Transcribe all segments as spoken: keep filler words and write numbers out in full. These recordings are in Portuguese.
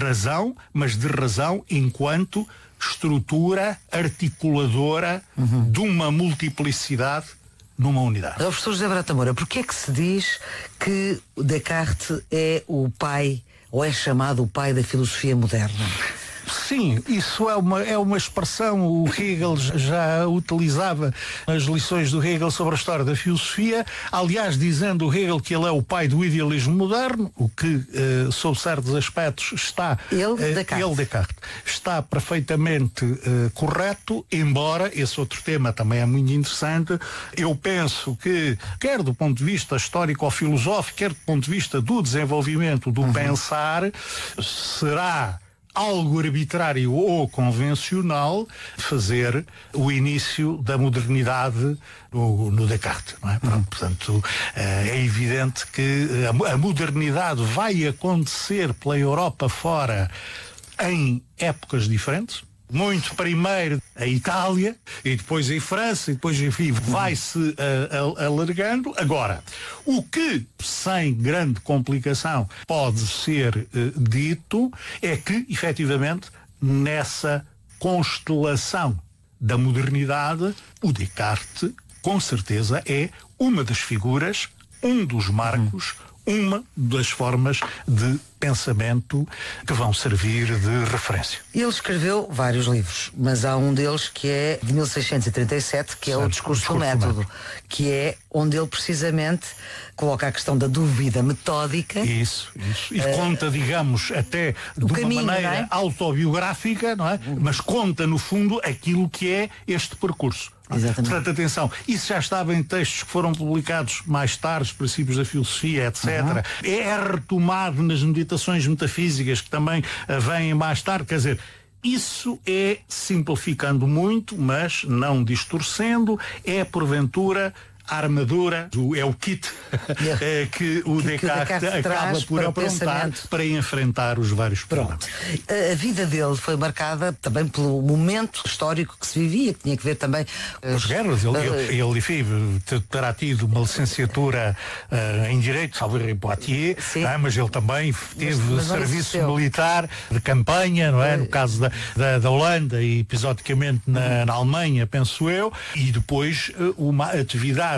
razão, mas de razão enquanto estrutura articuladora uhum. de uma multiplicidade numa unidade. Professor José Barata Moura, porquê é que se diz que Descartes é o pai, ou é chamado o pai da filosofia moderna? Sim, isso é uma, é uma expressão, o Hegel já utilizava nas lições do Hegel sobre a história da filosofia, aliás dizendo o Hegel que ele é o pai do idealismo moderno, o que, eh, sob certos aspectos, está... Ele, eh, Descartes. Ele, Descartes. Está perfeitamente eh, correto, embora esse outro tema também é muito interessante. Eu penso que, quer do ponto de vista histórico ou filosófico, quer do ponto de vista do desenvolvimento do uhum. pensar, será algo arbitrário ou convencional fazer o início da modernidade no, no Descartes, não é? Uhum. Portanto, é evidente que a modernidade vai acontecer pela Europa fora em épocas diferentes. Muito primeiro a Itália, e depois em França, e depois, enfim, vai-se uh, alargando. Agora, o que, sem grande complicação, pode ser uh, dito é que, efetivamente, nessa constelação da modernidade, o Descartes, com certeza, é uma das figuras, um dos marcos, uma das formas de pensamento que vão servir de referência. Ele escreveu vários livros, mas há um deles que é de mil seiscentos e trinta e sete, que é certo, o Discurso, o Discurso do Método, método, que é onde ele precisamente coloca a questão da dúvida metódica. Isso, isso. E uh, conta, digamos, até de uma caminho, maneira é? autobiográfica, não é? Mas conta, no fundo, aquilo que é este percurso. Exatamente. Portanto, atenção, isso já estava em textos que foram publicados mais tarde, os princípios da filosofia, etcétera. Uhum. É retomado nas meditações metafísicas, que também uh, vêm mais tarde, quer dizer, isso é simplificando muito, mas não distorcendo, é porventura a armadura, é o kit yeah. que o Descartes, que o Descartes acaba por para aprontar para enfrentar os vários problemas. A vida dele foi marcada também pelo momento histórico que se vivia, que tinha que ver também... As guerras, ele, uh, ele, ele enfim, terá tido uma licenciatura uh, em Direito, salvo em Poitiers, é? Mas ele também teve mas, mas serviço militar de campanha, não é? Uh, no caso da, da, da Holanda e episodicamente na, uh, na Alemanha, penso eu, e depois uh, uma atividade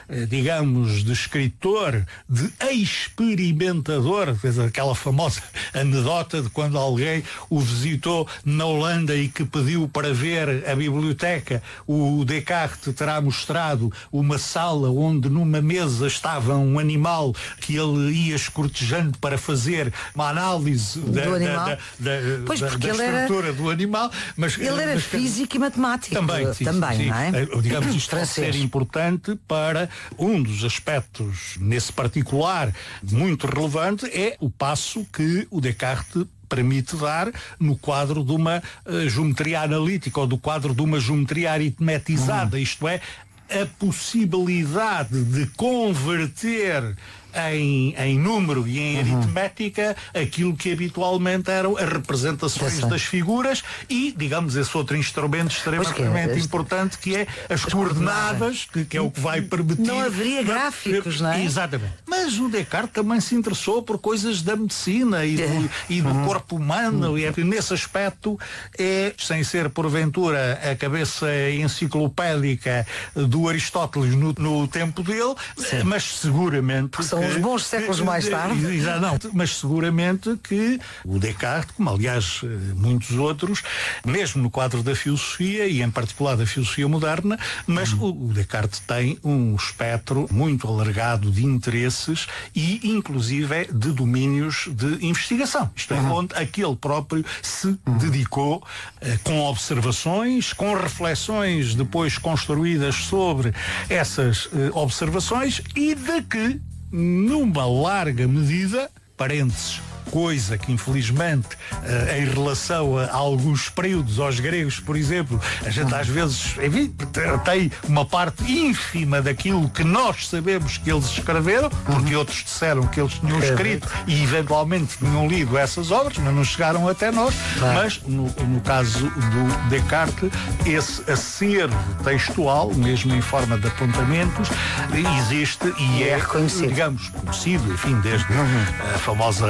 digamos, de escritor, de experimentador, fez aquela famosa anedota de quando alguém o visitou na Holanda e que pediu para ver a biblioteca. O Descartes terá mostrado uma sala onde numa mesa estava um animal que ele ia escortejando para fazer uma análise da, do animal. da, da, pois, da, da estrutura era... do animal. Mas, ele era mas, físico e matemático. Também, sim, também sim, não é? Digamos, isto pode ser importante para um dos aspectos, nesse particular, muito relevante, é o passo que o Descartes permite dar no quadro de uma uh, geometria analítica ou do quadro de uma geometria aritmetizada, uhum. isto é, a possibilidade de converter Em, em número e em uhum. aritmética aquilo que habitualmente eram as representações das figuras e, digamos, esse outro instrumento extremamente é, importante que é as, as coordenadas, que, que é o que vai permitir... Não haveria gráficos, não é? Exatamente. Mas o Descartes também se interessou por coisas da medicina e do, e do uhum. corpo humano, uhum. e é, nesse aspecto é, sem ser porventura a cabeça enciclopédica do Aristóteles no, no tempo dele, sim. mas seguramente... Uns bons séculos mais tarde. Já não, mas seguramente que o Descartes, como aliás muitos outros, mesmo no quadro da filosofia e em particular da filosofia moderna, mas uhum. o Descartes tem um espectro muito alargado de interesses e inclusive de domínios de investigação. Isto é, uhum. onde aquele próprio se uhum. dedicou eh, com observações, com reflexões depois construídas sobre essas eh, observações e de que numa larga medida, parênteses, coisa que infelizmente uh, em relação a, a alguns períodos, aos gregos, por exemplo, a gente às vezes enfim, tem uma parte ínfima daquilo que nós sabemos que eles escreveram, porque uhum. outros disseram que eles tinham escrito e eventualmente tinham lido essas obras, mas não chegaram até nós. Vai. Mas no, no caso do Descartes, esse acervo textual, mesmo em forma de apontamentos, existe e é, é reconhecido, digamos, conhecido, enfim, desde uhum. a famosa edição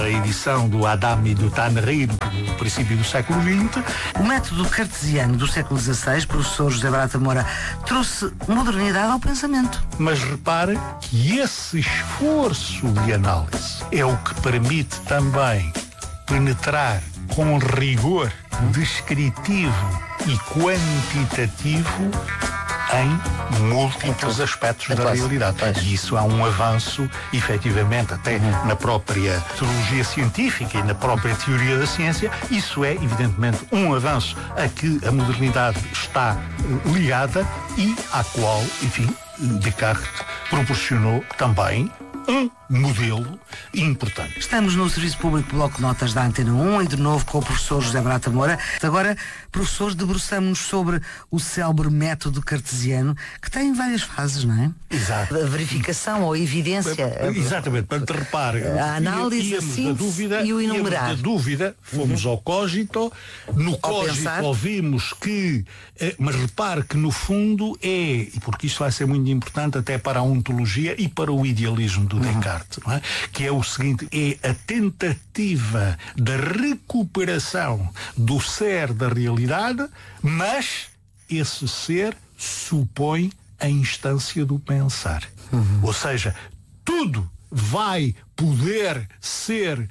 edição do Adam e do Tannery, do princípio do século vinte. O método cartesiano do século dezasseis, professor José Barata Moura, trouxe modernidade ao pensamento. Mas repare que esse esforço de análise é o que permite também penetrar com rigor descritivo e quantitativo em múltiplos aspectos da realidade. E isso é um avanço, efetivamente, até uhum. na própria teologia científica e na própria teoria da ciência. Isso é, evidentemente, um avanço a que a modernidade está uh, ligada e à qual, enfim, Descartes proporcionou também um modelo importante. Estamos no Serviço Público Bloco de Notas da Antena um e de novo com o professor José Barata Moura. Agora, professores, debruçamos-nos sobre o célebre método cartesiano, que tem várias fases, não é? Exato. A verificação ou exatamente, a evidência. Exatamente, para te repare. A análise, a síntese e o enumerar. Da dúvida, fomos uhum. ao cogito, no cogito ouvimos que, mas repare que no fundo é, e porque isto vai ser muito importante até para a ontologia e para o idealismo do uhum. Descartes, não é? Que é o seguinte, é a tentativa da recuperação do ser da realidade, mas esse ser supõe a instância do pensar. Uhum. Ou seja, tudo vai poder ser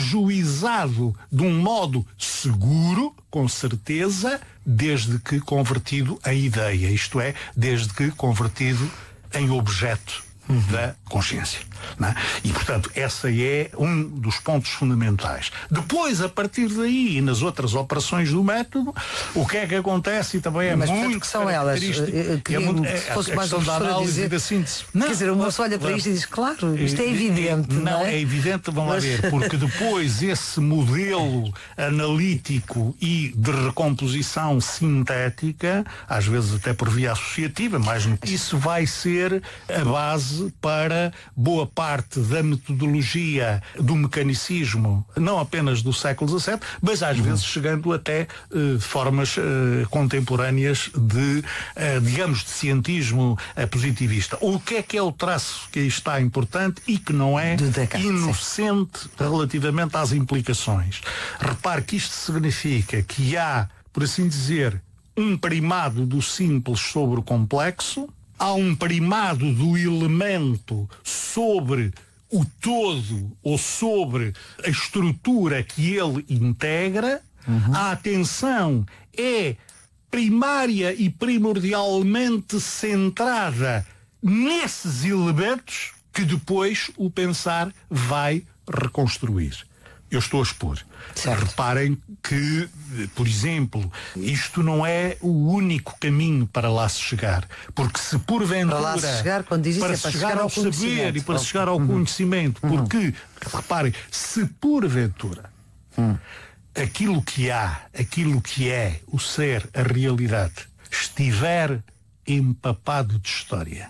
ajuizado de um modo seguro, com certeza, desde que convertido em ideia, isto é, desde que convertido em objeto uhum. da consciência. Não é? E, portanto, essa é um dos pontos fundamentais. Depois, a partir daí, e nas outras operações do método, o que é que acontece e também é mas, muito que são elas? Que é muito, é, se fosse a mais questão da análise dizer, e da síntese. Não, quer dizer, uma pessoa olha para isto e diz, claro, isto é evidente. Não, não é? é evidente, vamos lá ver, porque depois esse modelo analítico e de recomposição sintética, às vezes até por via associativa, mais no... isso vai ser a base para boa parte da metodologia do mecanicismo, não apenas do século dezassete, mas às uhum. vezes chegando até uh, formas uh, contemporâneas de, uh, digamos, de cientismo uh, positivista. O que é que é o traço que aí está importante e que não é inocente relativamente às implicações? Repare que isto significa que há, por assim dizer, um primado do simples sobre o complexo, há um primado do elemento sobre o todo ou sobre a estrutura que ele integra. Uhum. A atenção é primária e primordialmente centrada nesses elementos que depois o pensar vai reconstruir. Eu estou a expor. Certo. Reparem que, por exemplo, isto não é o único caminho para lá se chegar. Porque se porventura... Para lá se chegar, quando diz isso, para, é para chegar, chegar ao, ao saber e para uhum. chegar ao uhum. conhecimento. Porque, reparem, se porventura uhum. aquilo que há, aquilo que é o ser, a realidade, estiver empapado de história,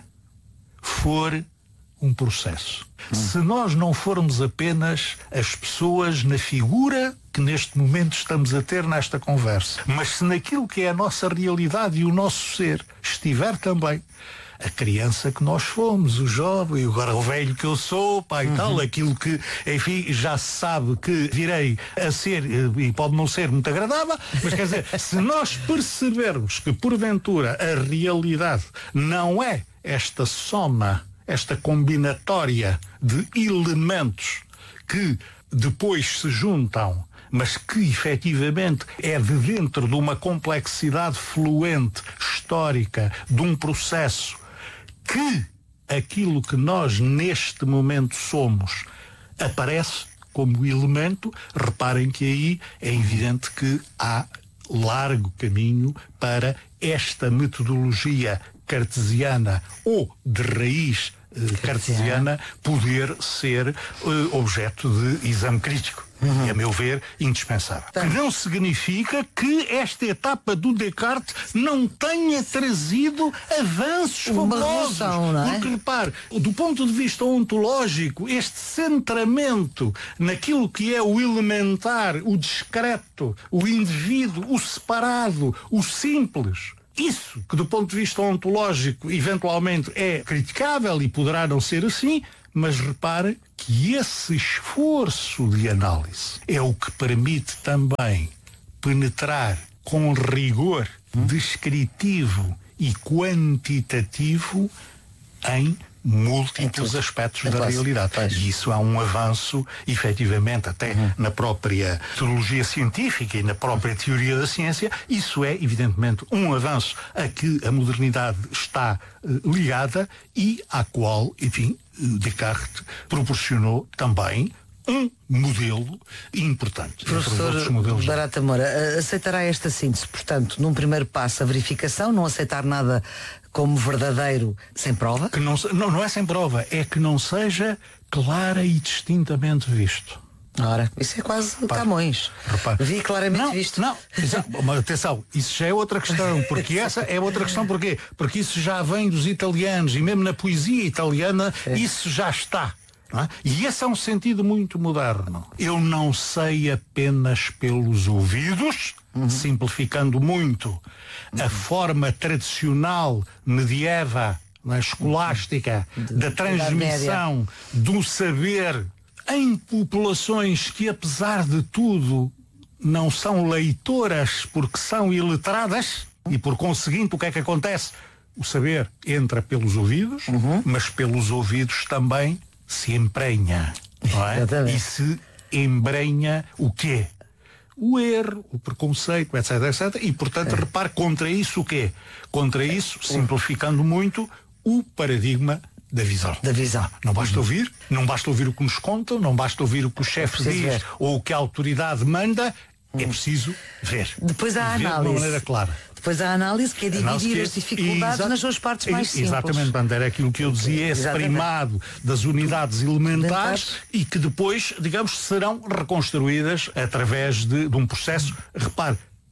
for um processo. Hum. Se nós não formos apenas as pessoas na figura que neste momento estamos a ter nesta conversa, mas se naquilo que é a nossa realidade e o nosso ser estiver também a criança que nós fomos, o jovem, agora o velho que eu sou, pá, e uhum. tal, aquilo que, enfim, já se sabe que virei a ser, e pode não ser muito agradável, mas quer dizer, se nós percebermos que porventura a realidade não é esta soma, esta combinatória de elementos que depois se juntam, mas que efetivamente é de dentro de uma complexidade fluente, histórica, de um processo, que aquilo que nós neste momento somos aparece como elemento. Reparem que aí é evidente que há largo caminho para esta metodologia cartesiana ou de raiz eh, cartesiana poder ser eh, objeto de exame crítico. Uhum. E, a meu ver, indispensável. Tá. Que não significa que esta etapa do Descartes não tenha trazido avanços fabulosos. Não é? Porque, repare, do ponto de vista ontológico, este centramento naquilo que é o elementar, o discreto, o indivíduo, o separado, o simples, isso que do ponto de vista ontológico eventualmente é criticável e poderá não ser assim, mas repare que esse esforço de análise é o que permite também penetrar com rigor descritivo e quantitativo em múltiplos então, aspectos então, da realidade. pois. E isso há um avanço, efetivamente, até uhum. na própria teologia científica e na própria teoria da ciência. Isso é, evidentemente, um avanço a que a modernidade está uh, ligada e à qual, enfim, Descartes proporcionou também um modelo importante. Professor Barata Moura, aceitará esta síntese, portanto, num primeiro passo a verificação, não aceitar nada como verdadeiro sem prova? Que não, não, não é sem prova, é que não seja clara e distintamente visto. Ora, isso é quase repare, Camões. Repare. Vi claramente não, visto. Não, mas atenção, isso já é outra questão, porque essa é outra questão, porquê? Porque isso já vem dos italianos e mesmo na poesia italiana é. Isso já está. Não é? E esse é um sentido muito moderno. Eu não sei apenas pelos ouvidos, uhum. simplificando muito, uhum. a forma tradicional, medieva, é, escolástica, de, da transmissão do saber em populações que, apesar de tudo, não são leitoras porque são iletradas, e por conseguinte o que é que acontece? O saber entra pelos ouvidos, uhum. mas pelos ouvidos também se emprenha, não é? E se embrenha o quê? O erro, o preconceito, etc, etcétera. E, portanto, é. repare, contra isso o quê? Contra isso, simplificando muito, o paradigma da visão. Da visão. Não basta ouvir, não basta ouvir o que nos contam, não basta ouvir o que o chefe diz ver. Ou o que a autoridade manda, hum. é preciso ver. Depois há a ver análise. De uma maneira clara. Depois há a análise, que é dividir que é, as dificuldades nas suas partes mais simples. Exatamente, Bandeira, aquilo que eu dizia, esse primado das unidades elementares e que depois, digamos, serão reconstruídas através de, de um processo, repare,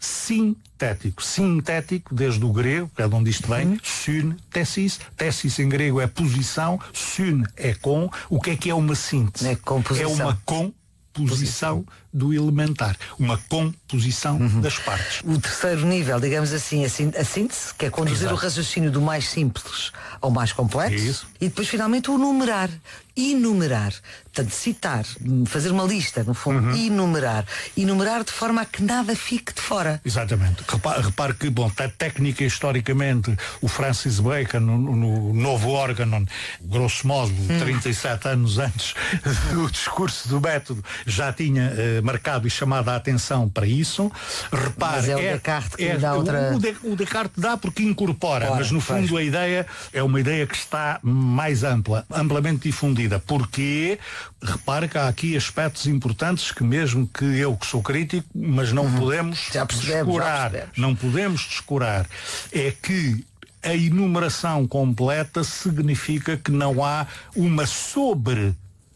sintético. Sintético, desde o grego, que é de onde isto vem, uhum. syn, tessis. Tessis em grego é posição, syn é com. O que é que é uma síntese? É composição. É uma composição do elementar, uma composição uhum. das partes. O terceiro nível, digamos assim, a síntese, que é conduzir Exato. O raciocínio do mais simples ao mais complexo, é isso. E depois finalmente o numerar, enumerar, portanto citar, fazer uma lista, no fundo, uhum. enumerar, enumerar de forma a que nada fique de fora. Exatamente. Repare, repare que, bom, técnica historicamente, o Francis Bacon, no, no novo órgão, grosso modo, hum. trinta e sete anos antes do discurso do método, já tinha eh, marcado e chamado a atenção para isso. Repare, mas é o é, Descartes que é, dá outra... o, de, o Descartes dá porque incorpora, Ora, mas no fundo faz. A ideia é uma ideia que está mais ampla, amplamente difundida, porque repare que há aqui aspectos importantes que mesmo que eu que sou crítico, mas não uhum. podemos descurar, não podemos descurar, é que a enumeração completa significa que não há uma sobre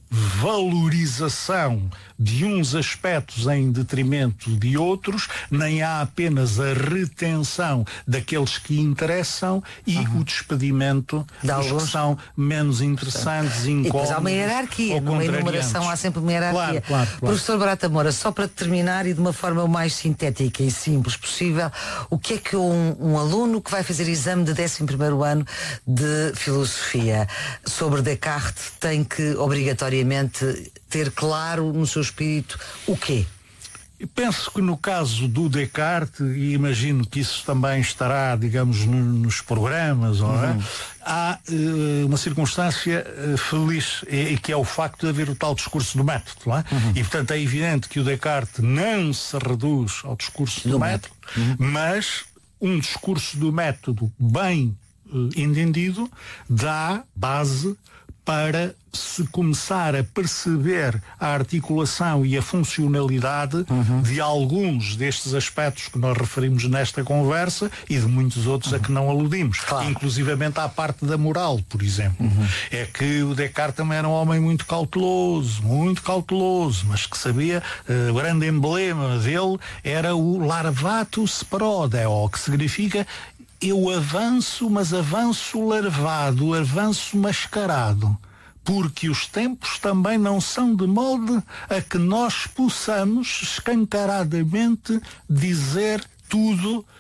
valorização de uns aspectos em detrimento de outros, nem há apenas a retenção daqueles que interessam e uhum. o despedimento de dos alguns que são menos interessantes, incómodos. E depois há uma hierarquia, numa enumeração há sempre uma hierarquia. Claro, claro, claro. Professor Barata Moura, só para terminar e de uma forma o mais sintética e simples possível, o que é que um, um aluno que vai fazer exame de décimo primeiro ano de filosofia sobre Descartes tem que obrigatoriamente ter claro no seu espírito o quê? Penso que no caso do Descartes, e imagino que isso também estará, digamos, no, nos programas, uhum. é? há uh, uma circunstância uh, feliz, e, e que é o facto de haver o tal discurso do método. Não é? Uhum. E, portanto, é evidente que o Descartes não se reduz ao discurso do, do método, método. Uhum. mas um discurso do método bem uh, entendido dá base para se começar a perceber a articulação e a funcionalidade uhum. de alguns destes aspectos que nós referimos nesta conversa e de muitos outros uhum. a que não aludimos. Claro. Inclusivamente à parte da moral, por exemplo. Uhum. É que o Descartes também era um homem muito cauteloso, muito cauteloso, mas que sabia, uh, o grande emblema dele era o larvatus prodeo, que significa eu avanço, mas avanço larvado, avanço mascarado, porque os tempos também não são de modo a que nós possamos escancaradamente dizer tudo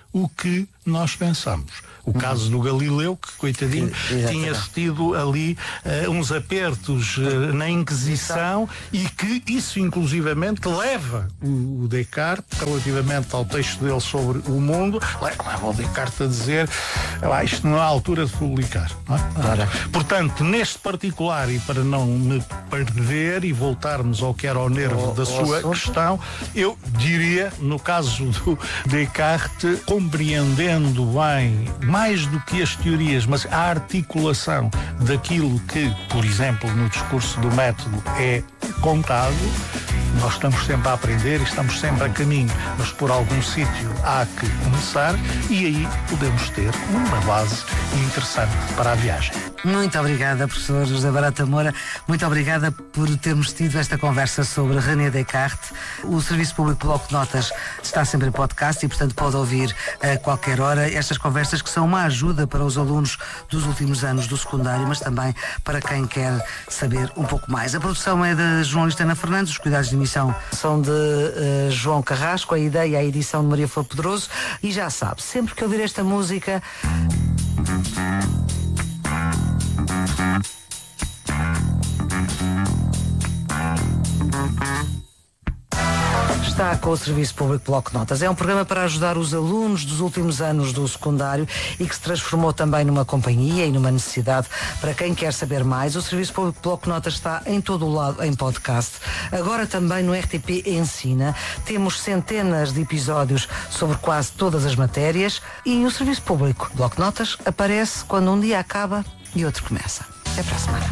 o que nós pensamos. O caso do Galileu, que, coitadinho, tinha tido ali uh, uns apertos uh, na Inquisição e que isso, inclusivamente, leva o, o Descartes, relativamente ao texto dele sobre o mundo, leva o Descartes a dizer ah, isto não é a altura de publicar. Não é? Ora. Portanto, neste particular, e para não me perder e voltarmos ao que era o nervo o, da o sua assunto. questão, eu diria, no caso do Descartes, compreendendo bem, mais do que as teorias, mas a articulação daquilo que, por exemplo, no discurso do método é contado, nós estamos sempre a aprender e estamos sempre a caminho, mas por algum sítio há que começar e aí podemos ter uma base interessante para a viagem. Muito obrigada, professor José Barata Moura. Muito obrigada por termos tido esta conversa sobre René Descartes. O Serviço Público Bloco de Notas está sempre em podcast e, portanto, pode ouvir a qualquer hora estas conversas que são uma ajuda para os alunos dos últimos anos do secundário, mas também para quem quer saber um pouco mais. A produção é da jornalista Ana Fernandes, os cuidados de emissão são de uh, João Carrasco, a ideia e a edição de Maria Flor Pedroso. E já sabe, sempre que ouvir esta música... Está com o Serviço Público Bloco de Notas. É um programa para ajudar os alunos dos últimos anos do secundário e que se transformou também numa companhia e numa necessidade para quem quer saber mais. O Serviço Público Bloco de Notas está em todo o lado em podcast. Agora também no R T P Ensina. Temos centenas de episódios sobre quase todas as matérias e o Serviço Público Bloco de Notas aparece quando um dia acaba e outro começa. Até para a semana.